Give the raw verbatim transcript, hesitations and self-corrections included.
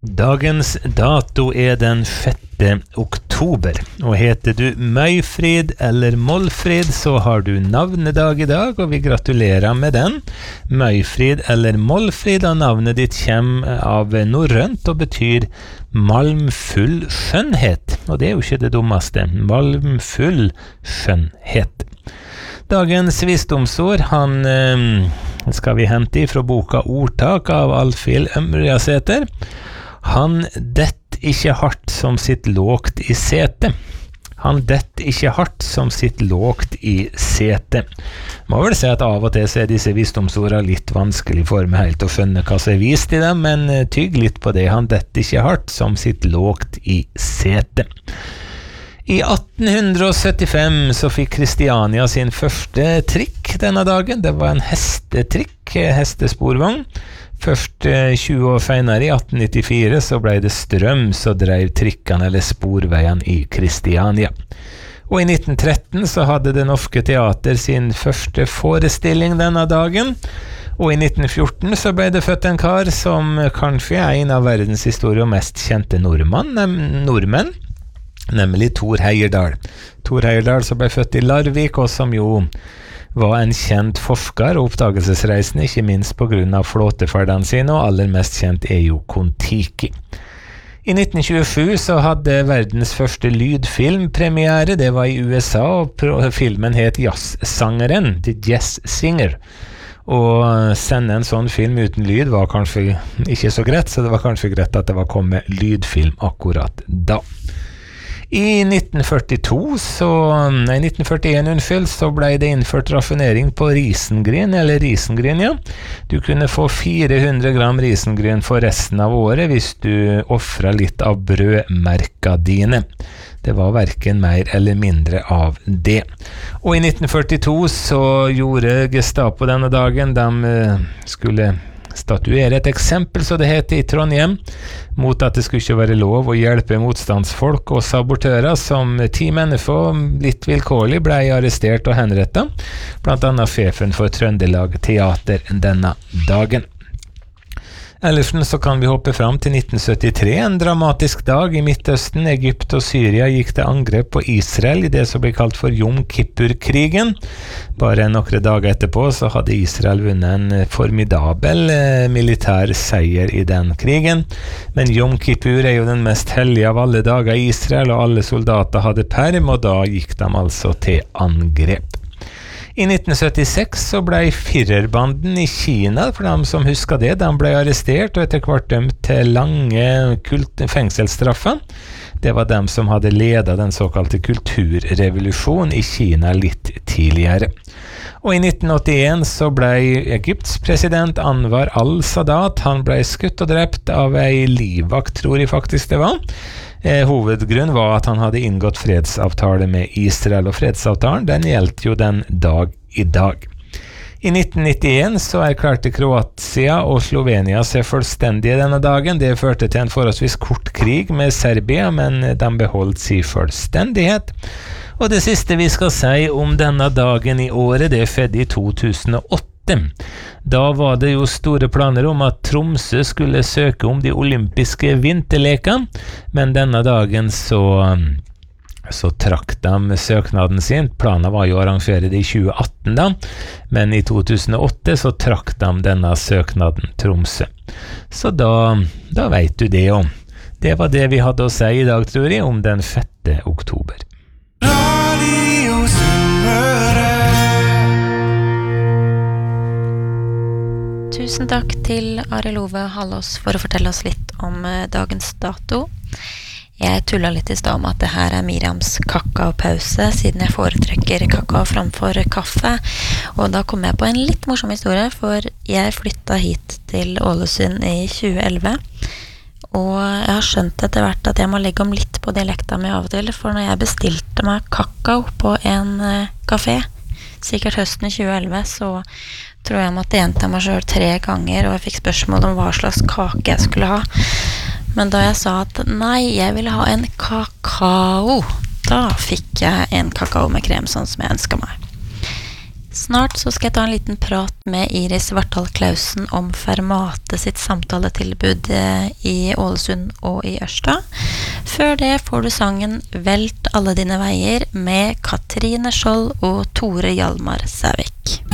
Dagens dato er den sjette oktober, og heter du Møyfrid eller Målfrid, så har du navnedag i dag, og vi gratulerer med den. Møyfrid eller Målfrid, og navnet ditt kommer av norrønt og betyr malmfull skjønnhet, og det er jo ikke det dummeste, malmfull skjønnhet. Dagens visdomsord, han eh, skal vi hente fra boka Ordtak av Alfhild Ømriasæter. Han dett ikke hardt som sitt lågt i sete. Han dett ikke hardt som sitt lågt i sete. Må vel si at av og til så er disse visdomsordene litt vanskelig for meg helt å skjønne hva som er vist i dem, men tygg litt på det. Han dett ikke hardt som sitt lågt i sete. I atten syttifem så fikk Kristiania sin første trikk denne dagen. Det var en hestetrikk, hestesporvogn. Først tjue år senere, i atten nittifire, så ble det strøm som drev trikkene eller sporveien i Kristiania. Og i nitten tretten så hadde Det Norske Teater sin første forestilling denne dagen. Og i nitten fjorten så ble det født en kar som kanskje er en av verdenshistoriens mest kjente nordmann, nordmenn, nemlig Thor Heyerdahl. Thor Heyerdahl som ble født i Larvik, og som jo var en kjent forsker og oppdagelsesreisende, ikke minst på grunn av flåteferdene sine, og aller mest kjent er jo Kon-Tiki. I nitten tjuesju så hadde verdens første lydfilm premiere, det var i U S A, og filmen het Jazzsangeren, The Jazz Singer. Og sende en sånn film uten lyd var kanskje ikke så greit, så det var kanskje greit at det var kommet lydfilm akkurat da. I nitten førtito, så, nei, nitten førtien, unnskyld, så ble det innført raffinering på risengryn, eller risengryn, ja. Du kunne få fire hundre gram risengryn for resten av året hvis du offret litt av brødmerka dine. Det var hverken mer eller mindre av det. Og i nitten førtito så gjorde Gestapo denne dagen, de skulle statuere et eksempel, så det heter, i Trondheim, mot at det skulle ikke være lov å hjelpe motstandsfolk og sabotører, som ti mennesker litt vilkårlig ble arrestert og henrettet, blant annet sjefen for Trøndelag Teater denne dagen. Ellers så kan vi hoppe fram til nitten syttitre, en dramatisk dag i Midtøsten. Egypt og Syria gikk til angrep på Israel i det som ble kalt for Yom Kippur-krigen. Bare noen dager etterpå så hadde Israel vunnet en formidabel eh, militær seier i den krigen. Men Yom Kippur er jo den mest hellige av alle dager i Israel, og alle soldater hadde perm, og da gikk de altså til angrep. I nitten syttiseks så ble Führerbanden i Kina, for dem som husker det, de ble arrestert og etter hvert dømt til lange kult- fengselsstraffer. Det var dem som hadde ledet den såkalte kulturrevolusjonen i Kina litt tidligere. Og i nitten åttien så ble Egypts president Anwar al-Sadat, han ble skutt og drept av ei livvakt, tror jeg faktisk det var. Eh, hovedgrunn var at han hadde inngått fredsavtale med Israel, og fredsavtalen den gjeldt jo den dag i dag. I nitten nittien så erklærte Kroatia og Slovenia seg fullstendige denne dagen. Det førte til en forholdsvis kort krig med Serbia, men de beholdt sin fullstendighet. Og det siste vi skal si om denne dagen i året, det skjedde i to tusen og åtte. Da var det jo store planer om at Tromsø skulle søke om de olympiske vinterlekene, men denne dagen så, så trakk de søknaden sin. Planen var jo å arrangere det i tjue atten da, men i to tusen og åtte så trakk de denne søknaden Tromsø. Så da, da vet du det om. Det var det vi hadde å si i dag, tror jeg, om den sjette oktober. Tusen takk til Arild Ove Hallås for å fortelle oss litt om dagens dato. Jeg tullet litt i sted om at det her er Miriams kakaopause, siden jeg foretrekker kakao framfor kaffe. Og da kom jeg på en litt morsom historie, for jeg flyttet hit til Ålesund i tjue elleve. Og jeg har skjønt etter hvert at jeg må legge om litt på dialekta mi av og til, for når jeg bestilte meg kakao på en kafé, sikkert høsten tjue elleve, så tror jeg måtte gjenta meg selv tre ganger, og jeg fikk spørsmål om hva slags kake jeg skulle ha. Men da jeg sa at nei, jeg ville ha en kakao, da fikk jeg en kakao med krem, sånn som jeg ønsket meg. Snart så skal jeg ta en liten prat med Iris Vartdal Klausen om Fermate sitt samtaletilbud i Ålesund og i Ørsta. Før det får du sangen Velt alle dine veier med Katrine Skjold og Tore Hjalmar Sævik.